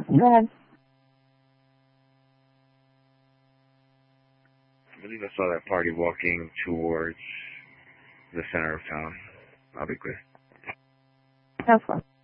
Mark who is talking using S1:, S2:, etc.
S1: Go ahead.
S2: I believe I saw that party walking towards the center of town. I'll be clear.
S1: Go for it.